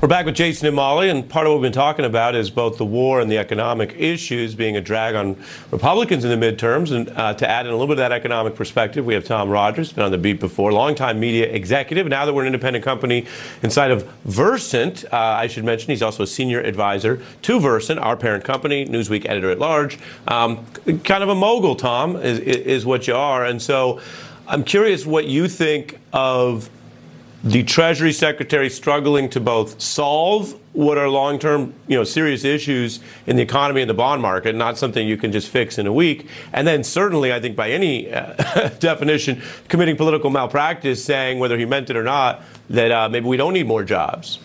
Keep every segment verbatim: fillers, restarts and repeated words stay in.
We're back with Jason and Molly, and part of what we've been talking about is both the war and the economic issues being a drag on Republicans in the midterms. And uh, to add in a little bit of that economic perspective, we have Tom Rogers, been on the beat before, longtime media executive. Now that we're an independent company inside of Versant, uh, I should mention he's also a senior advisor to Versant, our parent company, Newsweek editor at large. Um, kind of a mogul, Tom, is, is what you are. And so I'm curious what you think of the Treasury Secretary struggling to both solve what are long-term, you know, serious issues in the economy and the bond market, not something you can just fix in a week. And then certainly, I think by any uh, definition, committing political malpractice, saying whether he meant it or not, that uh, maybe we don't need more jobs.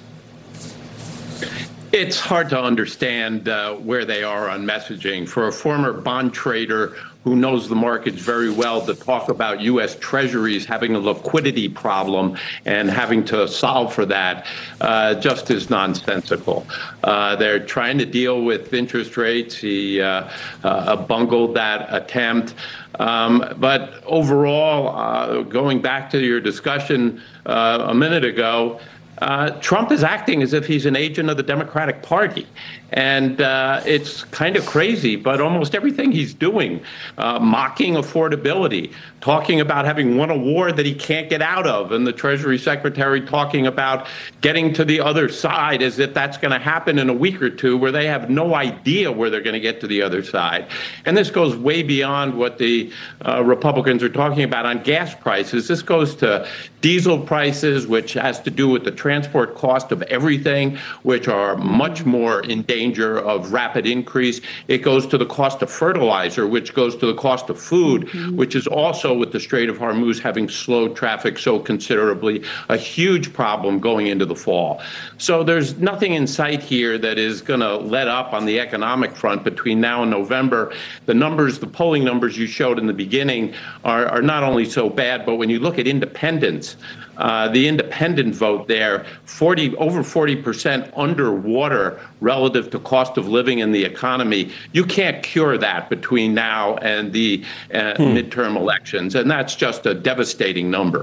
It's hard to understand uh, where they are on messaging. For a former bond trader who knows the markets very well to talk about U S Treasuries having a liquidity problem and having to solve for that uh, just is nonsensical. Uh, they're trying to deal with interest rates. He uh, uh, bungled that attempt. Um, but overall, uh, going back to your discussion uh, a minute ago, Uh, Trump is acting as if he's an agent of the Democratic Party. And uh, it's kind of crazy, but almost everything he's doing, uh, mocking affordability, talking about having won a war that he can't get out of, and the Treasury Secretary talking about getting to the other side as if that's going to happen in a week or two, where they have no idea where they're going to get to the other side. And this goes way beyond what the uh, Republicans are talking about on gas prices. This goes to diesel prices, which has to do with the transport cost of everything, which are much more in danger of rapid increase. It goes to the cost of fertilizer, which goes to the cost of food, mm-hmm. which is also, with the Strait of Hormuz having slowed traffic so considerably, a huge problem going into the fall. So there's nothing in sight here that is going to let up on the economic front between now and November. The numbers, the polling numbers you showed in the beginning are, are not only so bad, but when you look at independents, Uh, the independent vote there, forty over forty percent underwater relative to cost of living in the economy. You can't cure that between now and the uh, hmm. midterm elections, and that's just a devastating number.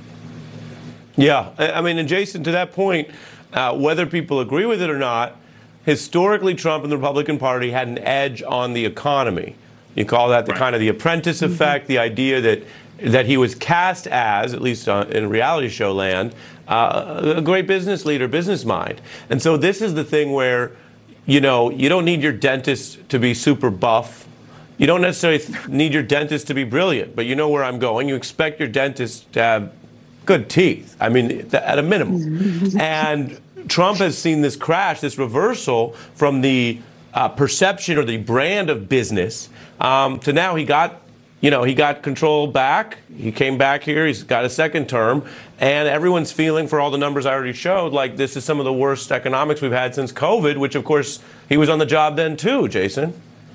Yeah, I mean, and Jason, to that point, uh, whether people agree with it or not, historically, Trump and the Republican Party had an edge on the economy. You call that the right. kind of the apprentice effect, mm-hmm. the idea that that he was cast as, at least uh, in reality show land, uh, a great business leader, business mind. And so this is the thing where, you know, you don't need your dentist to be super buff. You don't necessarily need your dentist to be brilliant, but you know where I'm going. You expect your dentist to have good teeth. I mean, at a minimum. And Trump has seen this crash, this reversal from the uh, perception or the brand of business um, to now he got You know, he got control back. He came back here. He's got a second term. And everyone's feeling, for all the numbers I already showed, like this is some of the worst economics we've had since COVID, which, of course, he was on the job then, too, Jason.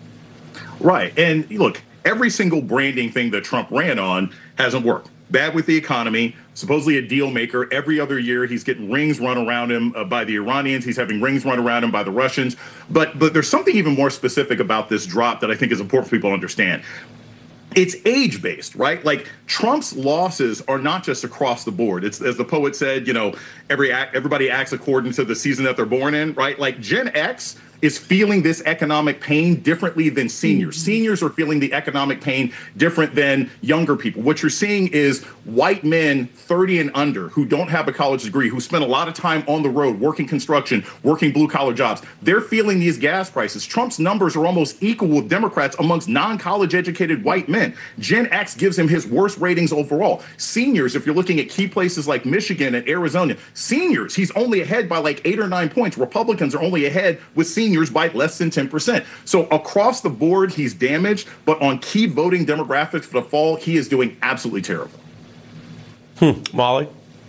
Right. And look, every single branding thing that Trump ran on hasn't worked. Bad with the economy, supposedly a deal maker. Every other year, he's getting rings run around him uh, by the Iranians. He's having rings run around him by the Russians. But but there's something even more specific about this drop that I think is important for people to understand. It's age-based, right? Like Trump's losses are not just across the board. It's, as the poet said, you know, every act, everybody acts according to the season that they're born in, right? Like Gen X is feeling this economic pain differently than seniors. Mm-hmm. Seniors are feeling the economic pain different than younger people. What you're seeing is white men thirty and under who don't have a college degree, who spend a lot of time on the road, working construction, working blue-collar jobs. They're feeling these gas prices. Trump's numbers are almost equal with Democrats amongst non-college educated white men. Gen X gives him his worst ratings overall. Seniors, if you're looking at key places like Michigan and Arizona, seniors, he's only ahead by like eight or nine points. Republicans are only ahead with seniors by less than ten percent. So across the board, he's damaged. But on key voting demographics for the fall, he is doing absolutely terrible. Hmm. Molly?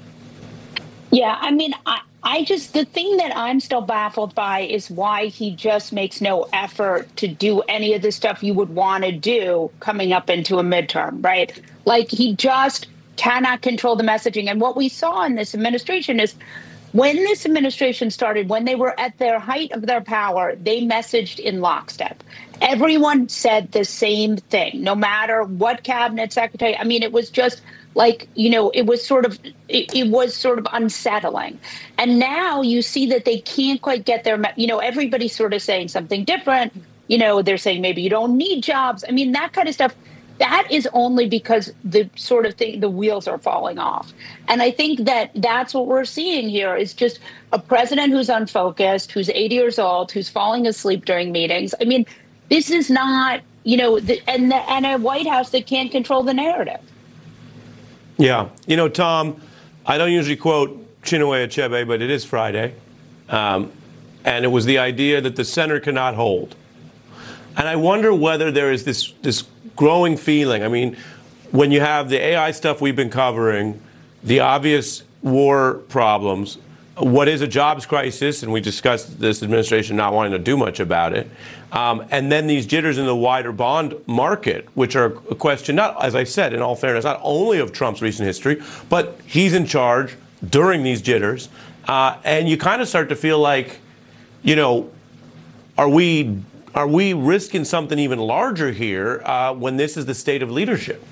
Yeah, I mean, I, I just, the thing that I'm still baffled by is why he just makes no effort to do any of the stuff you would want to do coming up into a midterm, right? Like, he just cannot control the messaging. And what we saw in this administration is, when this administration started, when they were at their height of their power, they messaged in lockstep. Everyone said the same thing, no matter what cabinet secretary. I mean, it was just like, you know, it was sort of it, it was sort of unsettling. And now you see that they can't quite get their, you know, everybody's sort of saying something different. You know, they're saying maybe you don't need jobs. I mean, that kind of stuff. That is only because the sort of thing, the wheels are falling off. And I think that that's what we're seeing here is just a president who's unfocused, who's eighty years old, who's falling asleep during meetings. I mean, this is not, you know, the, and, the, and a White House that can't control the narrative. Yeah. You know, Tom, I don't usually quote Chinua Achebe, but it is Friday. Um, and it was the idea that the center cannot hold. And I wonder whether there is this this growing feeling. I mean, when you have the A I stuff we've been covering, the obvious war problems, what is a jobs crisis, and we discussed this administration not wanting to do much about it, um, and then these jitters in the wider bond market, which are a question, not, as I said, in all fairness, not only of Trump's recent history, but he's in charge during these jitters. Uh, and you kind of start to feel like, you know, are we... Are we risking something even larger here uh, when this is the state of leadership?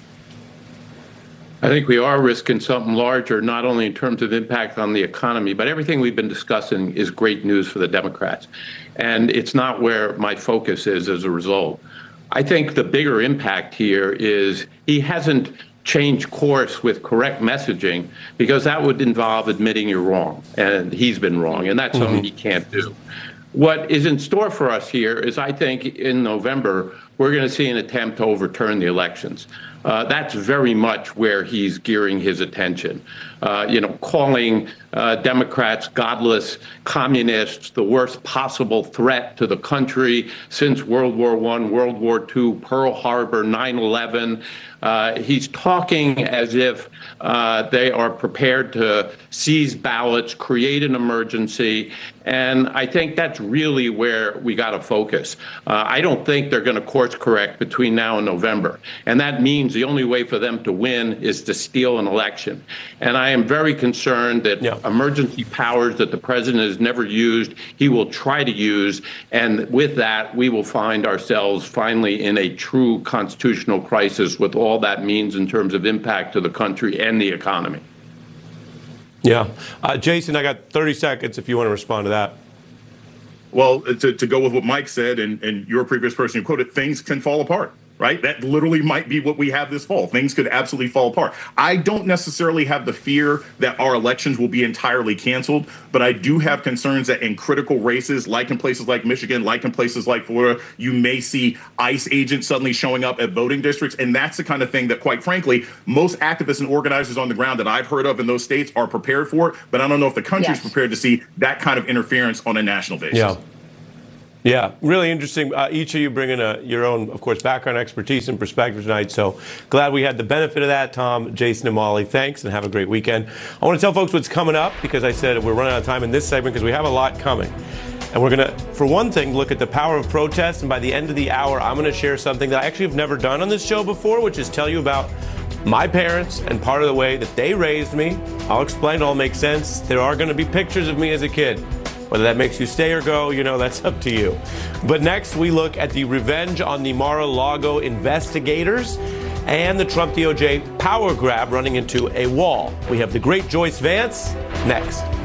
I think we are risking something larger, not only in terms of impact on the economy, but everything we've been discussing is great news for the Democrats. And it's not where my focus is as a result. I think the bigger impact here is he hasn't changed course with correct messaging, because that would involve admitting you're wrong, and he's been wrong, and that's mm-hmm. something he can't do. What is in store for us here is, I think, in November, we're going to see an attempt to overturn the elections. Uh, that's very much where he's gearing his attention. Uh, you know, calling uh, Democrats godless communists, the worst possible threat to the country since World War One, World War Two, Pearl Harbor, nine eleven. Uh, he's talking as if uh, they are prepared to seize ballots, create an emergency. And I think that's really where we got to focus. Uh, I don't think they're going to course correct between now and November. And that means the only way for them to win is to steal an election. And I am very concerned that yeah. emergency powers that the president has never used, he will try to use. And with that, we will find ourselves finally in a true constitutional crisis with all that means in terms of impact to the country and the economy. Yeah. Uh, Jason, I got thirty seconds if you want to respond to that. Well, to, to go with what Mike said and, and your previous person who quoted, things can fall apart. Right? That literally might be what we have this fall. Things could absolutely fall apart. I don't necessarily have the fear that our elections will be entirely canceled, but I do have concerns that in critical races, like in places like Michigan, like in places like Florida, you may see ICE agents suddenly showing up at voting districts. And that's the kind of thing that, quite frankly, most activists and organizers on the ground that I've heard of in those states are prepared for. But I don't know if the country is yes. prepared to see that kind of interference on a national basis. Yeah. Yeah, really interesting. Uh, each of you bringing a, your own, of course, background, expertise, and perspective tonight. So glad we had the benefit of that. Tom, Jason, and Molly, thanks, and have a great weekend. I want to tell folks what's coming up, because I said we're running out of time in this segment because we have a lot coming. And we're going to, for one thing, look at the power of protest. And by the end of the hour, I'm going to share something that I actually have never done on this show before, which is tell you about my parents and part of the way that they raised me. I'll explain. It'll all make sense. There are going to be pictures of me as a kid. Whether that makes you stay or go, you know, that's up to you. But next, we look at the revenge on the Mar-a-Lago investigators and the Trump D O J power grab running into a wall. We have the great Joyce Vance next.